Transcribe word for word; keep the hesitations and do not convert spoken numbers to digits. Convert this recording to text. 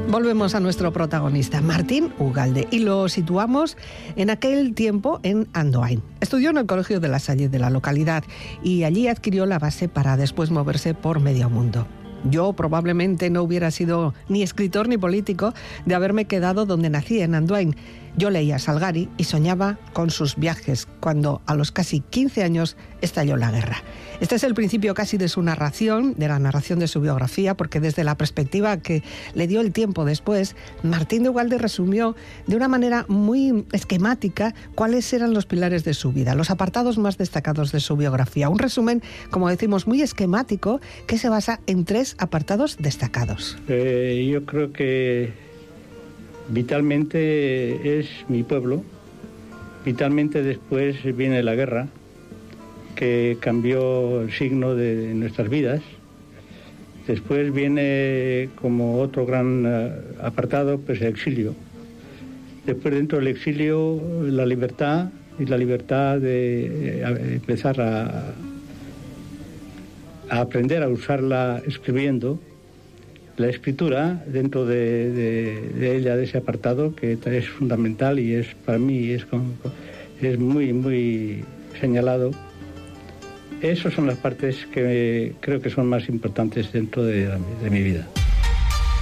Volvemos a nuestro protagonista, Martín Ugalde, y lo situamos en aquel tiempo en Andoain. Estudió en el Colegio de La Salle de la localidad y allí adquirió la base para después moverse por medio mundo. Yo probablemente no hubiera sido ni escritor ni político de haberme quedado donde nací, en Andoain. Yo leía Salgari y soñaba con sus viajes cuando a los casi quince años estalló la guerra. Este es el principio casi de su narración, de la narración de su biografía, porque desde la perspectiva que le dio el tiempo después, Martín de Ugalde resumió de una manera muy esquemática cuáles eran los pilares de su vida, los apartados más destacados de su biografía. Un resumen, como decimos, muy esquemático que se basa en tres apartados destacados. Eh, yo creo que vitalmente es mi pueblo, vitalmente después viene la guerra, que cambió el signo de nuestras vidas. Después viene como otro gran uh, apartado, pues el exilio. Después, dentro del exilio, la libertad, y la libertad de eh, empezar a, a aprender a usarla escribiendo. La escritura, dentro de, de, de ella, de ese apartado, que es fundamental y es para mí es, es muy, muy señalado. Esas son las partes que creo que son más importantes dentro de, de mi vida.